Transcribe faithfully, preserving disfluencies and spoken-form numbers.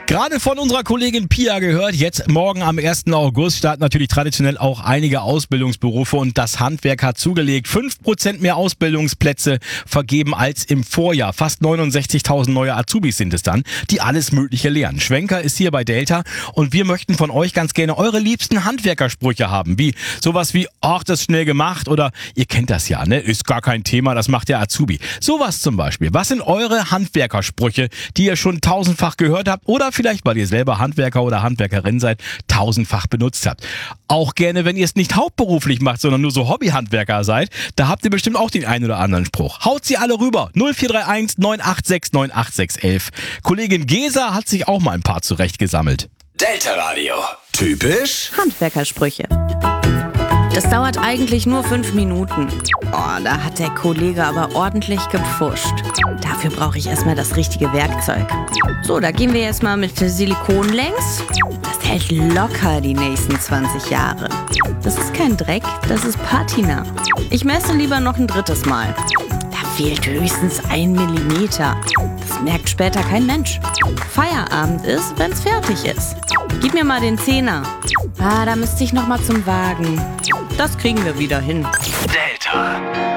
Gerade von unserer Kollegin Pia gehört, jetzt morgen am ersten August starten natürlich traditionell auch einige Ausbildungsberufe und das Handwerk hat zugelegt. fünf Prozent mehr Ausbildungsplätze vergeben als im Vorjahr. Fast neunundsechzigtausend neue Azubis sind es dann, die alles Mögliche lernen. Schwenker ist hier bei Delta und wir möchten von euch ganz gerne eure liebsten Handwerkersprüche haben. Wie sowas wie, ach, das ist schnell gemacht oder ihr kennt das ja, ne? Ist gar kein Thema, das macht der Azubi. Sowas zum Beispiel. Was sind eure Handwerkersprüche, die ihr schon tausendfach gehört habt oder vielleicht, weil ihr selber Handwerker oder Handwerkerin seid, tausendfach benutzt habt? Auch gerne, wenn ihr es nicht hauptberuflich macht, sondern nur so Hobbyhandwerker seid, da habt ihr bestimmt auch den einen oder anderen Spruch. Haut sie alle rüber. null vier drei eins neun acht sechs neun acht sechs eins eins. Kollegin Gesa hat sich auch mal ein paar zurechtgesammelt. Delta Radio. Typisch Handwerkersprüche. Das dauert eigentlich nur fünf Minuten. Oh, da hat der Kollege aber ordentlich gepfuscht. Dafür brauche ich erstmal das richtige Werkzeug. So, da gehen wir erstmal mit Silikon längs. Das hält locker die nächsten zwanzig Jahre. Das ist kein Dreck, das ist Patina. Ich messe lieber noch ein drittes Mal. Da fehlt höchstens ein Millimeter. Das merkt später kein Mensch. Feierabend ist, wenn's fertig ist. Gib mir mal den Zehner. Ah, da müsste ich noch mal zum Wagen. Das kriegen wir wieder hin. Delta.